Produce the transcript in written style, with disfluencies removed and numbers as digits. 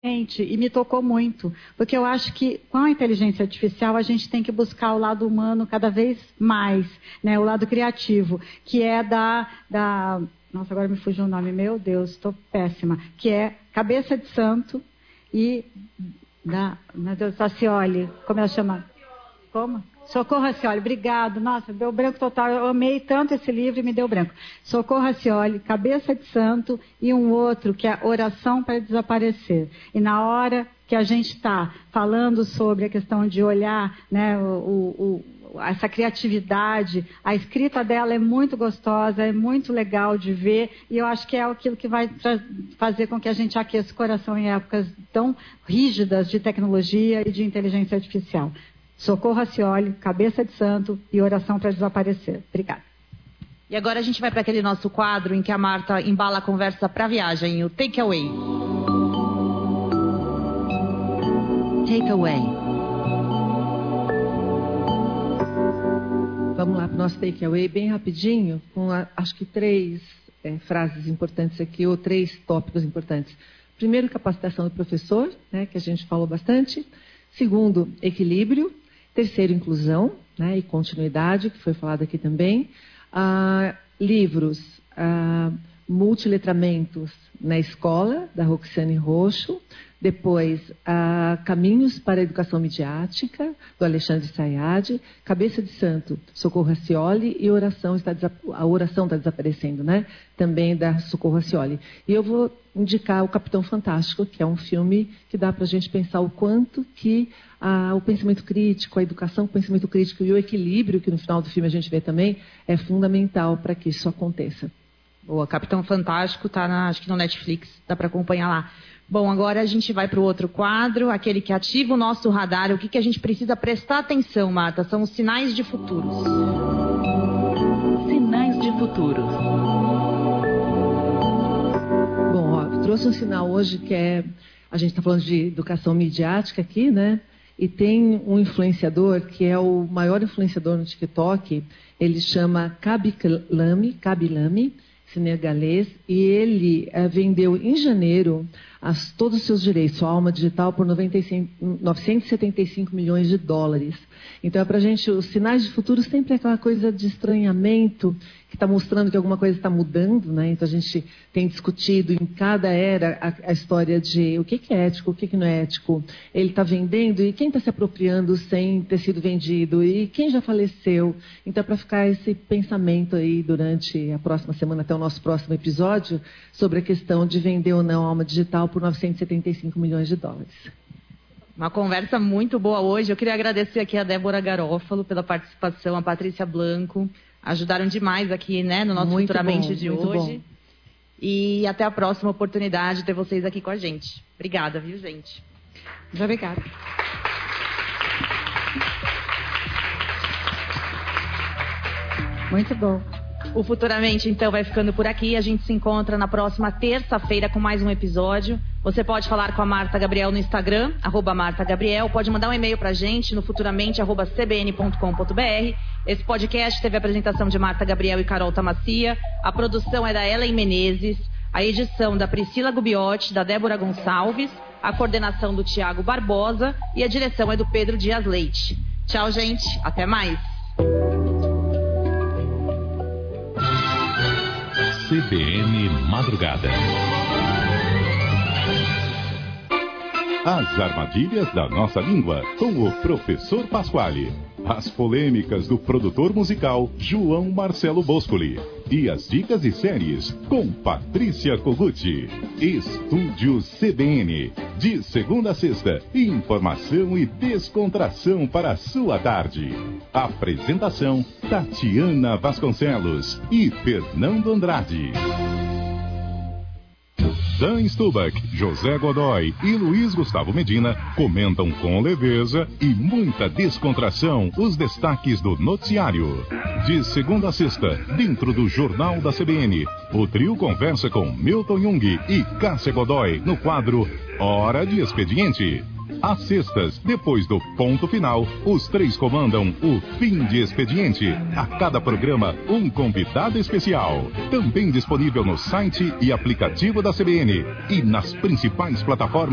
E me tocou muito, porque eu acho que com a inteligência artificial a gente tem que buscar o lado humano cada vez mais, né? O lado criativo, que é nossa, agora me fugiu o nome, meu Deus, estou péssima, que é Cabeça de Santo e meu Deus, Racioli, como ela chama? Como? Socorro Racioli, obrigado. Nossa, deu branco total. Eu amei tanto esse livro e me deu branco. Socorro Racioli, Cabeça de Santo e um outro que é Oração para Desaparecer. E na hora que a gente está falando sobre a questão de olhar, né, essa criatividade, a escrita dela é muito gostosa, é muito legal de ver, e eu acho que é aquilo que vai fazer com que a gente aqueça o coração em épocas tão rígidas de tecnologia e de inteligência artificial. Socorro Racioli, Cabeça de Santo e Oração para Desaparecer. Obrigada. E agora a gente vai para aquele nosso quadro em que a Marta embala a conversa para a viagem, o Take Away. Take Away. Vamos lá para o nosso Take Away bem rapidinho, com acho que 3 frases importantes aqui, ou 3 tópicos importantes. Primeiro, capacitação do professor, né, que a gente falou bastante. Segundo, equilíbrio. Terceiro, inclusão, né, e continuidade, que foi falado aqui também. Livros, multiletramentos na escola, da Roxane Roxo. Depois, Caminhos para a Educação Midiática, do Alexandre Sayad. Cabeça de Santo, Socorro Racioli. E a Oração está Desaparecendo, né? Também da Socorro Racioli. E eu vou indicar o Capitão Fantástico, que é um filme que dá para a gente pensar o quanto que o pensamento crítico, a educação com o pensamento crítico e o equilíbrio, que no final do filme a gente vê também, é fundamental para que isso aconteça. Boa, Capitão Fantástico tá acho que no Netflix, dá para acompanhar lá. Bom, agora a gente vai para o outro quadro, aquele que ativa o nosso radar. O que a gente precisa prestar atenção, Marta? São os sinais de futuros. Sinais de futuros. Bom, trouxe um sinal hoje que a gente está falando de educação midiática aqui, né? E tem um influenciador que é o maior influenciador no TikTok. Ele chama Kabilame, senegalês, e ele vendeu em janeiro todos os seus direitos, sua alma digital, por 975 milhões de dólares. Então, para a gente, os sinais de futuro sempre é aquela coisa de estranhamento, que está mostrando que alguma coisa está mudando, né? Então, a gente tem discutido em cada era a história de o que é ético, o que não é ético. Ele está vendendo e quem está se apropriando sem ter sido vendido e quem já faleceu. Então, para ficar esse pensamento aí durante a próxima semana, até o nosso próximo episódio, sobre a questão de vender ou não a alma digital por 975 milhões de dólares. Uma conversa muito boa hoje. Eu queria agradecer aqui a Débora Garófalo pela participação, a Patrícia Blanco. Ajudaram demais aqui, né, no nosso Futuramente de hoje. E até a próxima oportunidade de ter vocês aqui com a gente. Obrigada, viu, gente? Muito obrigada. Muito bom. O Futuramente, então, vai ficando por aqui. A gente se encontra na próxima terça-feira com mais um episódio. Você pode falar com a Marta Gabriel no Instagram, @MartaGabriel. Pode mandar um e-mail pra gente no futuramente@cbn.com.br. Esse podcast teve a apresentação de Marta Gabriel e Carol Tamassia. A produção é da Ellen Menezes. A edição da Priscila Gubiotti, da Débora Gonçalves. A coordenação do Tiago Barbosa. E a direção é do Pedro Dias Leite. Tchau, gente. Até mais. CBN Madrugada. As armadilhas da nossa língua, com o professor Pasquale. As polêmicas do produtor musical João Marcelo Boscoli. E as dicas de séries com Patrícia Koguchi. Estúdio CBN. De segunda a sexta, informação e descontração para a sua tarde. Apresentação Tatiana Vasconcelos e Fernando Andrade. Dan Stubach, José Godoy e Luiz Gustavo Medina comentam com leveza e muita descontração os destaques do noticiário. De segunda a sexta, dentro do Jornal da CBN, o trio conversa com Milton Jung e Cássia Godoy no quadro Hora de Expediente. Às sextas, depois do ponto final, os três comandam o Fim de Expediente. A cada programa, um convidado especial. Também disponível no site e aplicativo da CBN e nas principais plataformas.